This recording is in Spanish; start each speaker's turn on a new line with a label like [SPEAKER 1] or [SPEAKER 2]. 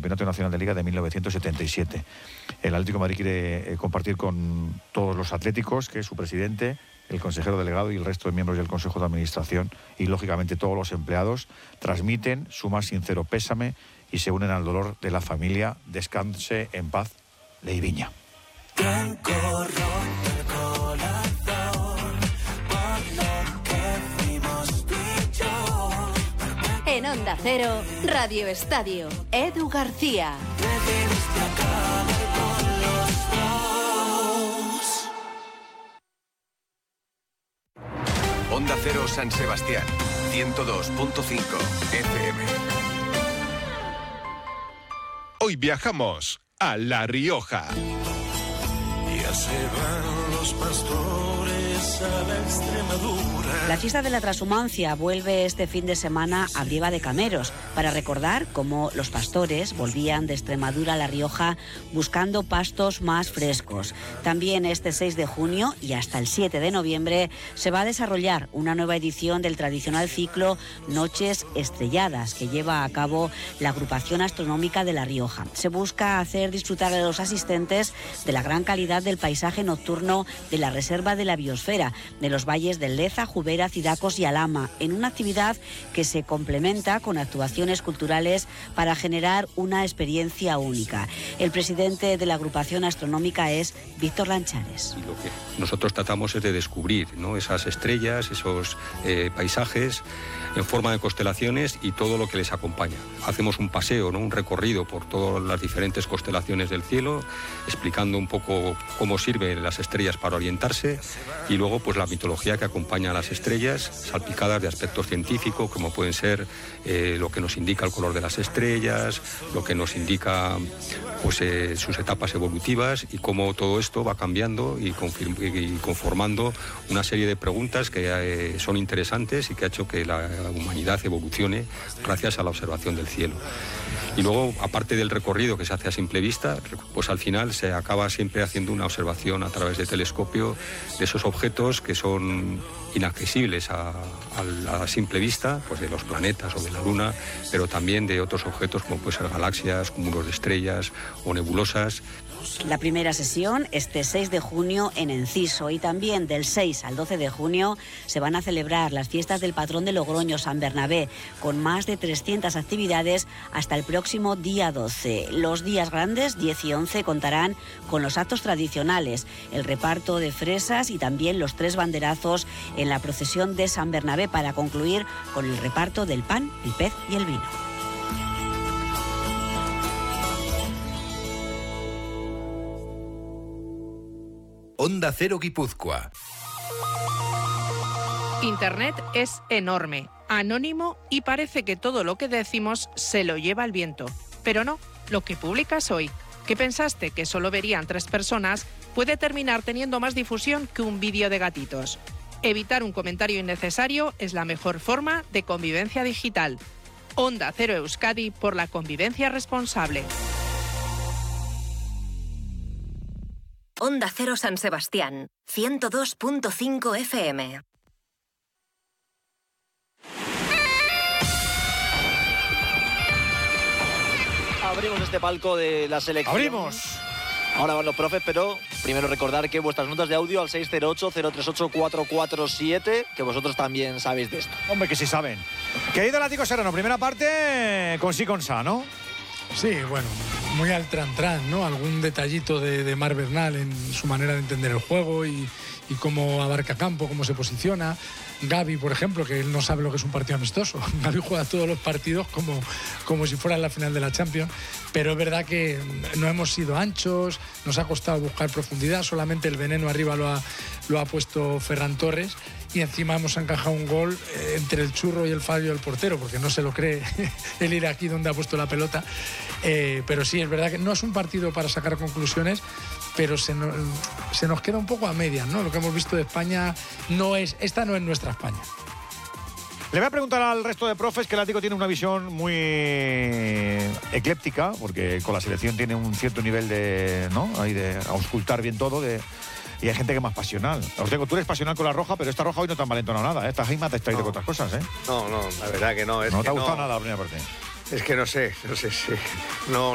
[SPEAKER 1] Campeonato Nacional de Liga de 1977. El Atlético de Madrid quiere compartir con todos los atléticos que su presidente, el consejero delegado y el resto de miembros del Consejo de Administración y, lógicamente, todos los empleados transmiten su más sincero pésame y se unen al dolor de la familia. Descanse en paz, Leiviña.
[SPEAKER 2] En Onda Cero, Radio Estadio, Edu García.
[SPEAKER 3] Onda Cero San Sebastián, 102.5 FM.
[SPEAKER 4] Hoy viajamos a La Rioja.
[SPEAKER 5] Ya se van los pastores a la Extremadura.
[SPEAKER 6] La fiesta de la transhumancia vuelve este fin de semana a Brieva de Cameros para recordar cómo los pastores volvían de Extremadura a La Rioja buscando pastos más frescos. También este 6 de junio y hasta el 7 de noviembre se va a desarrollar una nueva edición del tradicional ciclo Noches Estrelladas que lleva a cabo la Agrupación Astronómica de La Rioja. Se busca hacer disfrutar a los asistentes de la gran calidad del paisaje nocturno de la Reserva de la Biosfera, de los valles de Leza, Jubera, Cidacos y Alhama, en una actividad que se complementa con actuaciones culturales para generar una experiencia única. El presidente de la agrupación astronómica es Víctor Lanchares.
[SPEAKER 7] Y lo que nosotros tratamos es de descubrir, ¿no?, esas estrellas, esos paisajes en forma de constelaciones y todo lo que les acompaña. Hacemos un paseo, ¿no?, un recorrido por todas las diferentes constelaciones del cielo, explicando un poco cómo sirven las estrellas para orientarse y luego pues la mitología que acompaña a las estrellas, salpicadas de aspectos científicos como pueden ser lo que nos indica el color de las estrellas, lo que nos indica pues sus etapas evolutivas y cómo todo esto va cambiando y conformando una serie de preguntas que son interesantes y que ha hecho que la humanidad evolucione gracias a la observación del cielo. Y luego, aparte del recorrido que se hace a simple vista, pues al final se acaba siempre haciendo una observación a través de telescopio de esos objetos que son inaccesibles a simple vista, pues de los planetas o de la Luna, pero también de otros objetos como pueden ser galaxias, cúmulos de estrellas o nebulosas.
[SPEAKER 6] La primera sesión este 6 de junio en Enciso y también del 6 al 12 de junio se van a celebrar las fiestas del patrón de Logroño, San Bernabé, con más de 300 actividades hasta el próximo día 12. Los días grandes, 10 y 11, contarán con los actos tradicionales, el reparto de fresas y también los 3 banderazos en la procesión de San Bernabé para concluir con el reparto del pan, el pez y el vino.
[SPEAKER 3] Onda Cero Guipúzcoa.
[SPEAKER 8] Internet es enorme, anónimo y parece que todo lo que decimos se lo lleva el viento. Pero no, lo que publicas hoy, que pensaste que solo verían 3 personas, puede terminar teniendo más difusión que un vídeo de gatitos. Evitar un comentario innecesario es la mejor forma de convivencia digital. Onda Cero Euskadi por la convivencia responsable.
[SPEAKER 2] Onda Cero San Sebastián, 102.5 FM.
[SPEAKER 9] Abrimos este palco de la selección.
[SPEAKER 1] ¡Abrimos!
[SPEAKER 9] Ahora van los profes, pero primero recordar que vuestras notas de audio al 608-038-447, que vosotros también sabéis de esto.
[SPEAKER 1] Hombre, que sí saben. Querido Látigo Serrano, primera parte con sí con sa, ¿no?
[SPEAKER 10] Sí, bueno, muy al tran-tran, ¿no? Algún detallito de Marc Bernal en su manera de entender el juego y cómo abarca campo, cómo se posiciona. Gavi, por ejemplo, que él no sabe lo que es un partido amistoso. Gavi juega todos los partidos como si fuera la final de la Champions, pero es verdad que no hemos sido anchos, nos ha costado buscar profundidad, solamente el veneno arriba lo ha puesto Ferran Torres y encima hemos encajado un gol entre el churro y el fallo del portero, porque no se lo cree el ir aquí donde ha puesto la pelota, pero sí, es verdad que no es un partido para sacar conclusiones, pero se nos queda un poco a medias, ¿no? Lo que hemos visto de España esta no es nuestra España.
[SPEAKER 1] Le voy a preguntar al resto de profes, que el Atlético tiene una visión muy ecléptica, porque con la selección tiene un cierto nivel de, ¿no?, ahí de auscultar bien todo, y hay gente que es más pasional. Ortego, tú eres pasional con la roja, pero esta roja hoy no te han valentonado nada, ¿eh? Esta Jaime te está ido con otras cosas, ¿eh?
[SPEAKER 11] No, la verdad que no.
[SPEAKER 1] No te ha gustado nada la primera parte.
[SPEAKER 11] Es que no sé si... No